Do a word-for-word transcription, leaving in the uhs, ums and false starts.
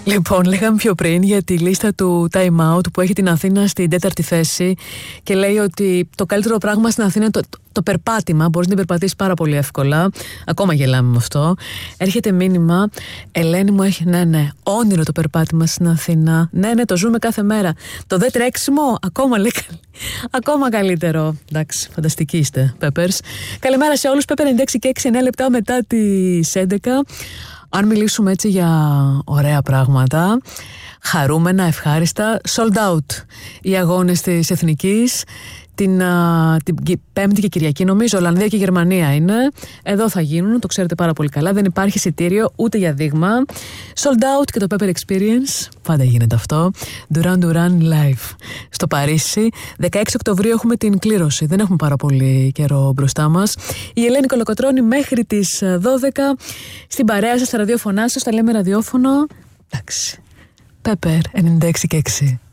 Λοιπόν, λέγαμε πιο πριν για τη λίστα του Time Out που έχει την Αθήνα στην τέταρτη θέση και λέει ότι το καλύτερο πράγμα στην Αθήνα είναι το, το, το περπάτημα. Μπορείς να την περπατήσεις πάρα πολύ εύκολα. Ακόμα γελάμε με αυτό. Έρχεται μήνυμα. Ελένη μου, έχει ναι, ναι. Όνειρο το περπάτημα στην Αθήνα. Ναι, ναι, το ζούμε κάθε μέρα. Το δε τρέξιμο, ακόμα λέει. Ακόμα καλύτερο. Εντάξει, φανταστικοί είστε, Peppers. Καλημέρα σε όλους. Pepper ενενήντα έξι και έξι, εννέα λεπτά μετά τις έντεκα. Αν μιλήσουμε έτσι για ωραία πράγματα, χαρούμενα, ευχάριστα, sold out οι αγώνες της Εθνικής την, α, την Πέμπτη και Κυριακή, νομίζω, Ολλανδία και Γερμανία είναι. Εδώ θα γίνουν, το ξέρετε πάρα πολύ καλά. Δεν υπάρχει εισιτήριο ούτε για δείγμα. Sold out και το Pepper Experience. Πάντα γίνεται αυτό. Duran Duran Live στο Παρίσι. δεκαέξι Οκτωβρίου έχουμε την κλήρωση. Δεν έχουμε πάρα πολύ καιρό μπροστά μας. Η Ελένη Κολοκοτρώνη μέχρι τις δώδεκα στην παρέα σας, στα ραδιόφωνά σας, τα λέμε ραδιόφωνο. Εντάξει. Pepper ενενήντα έξι και έξι.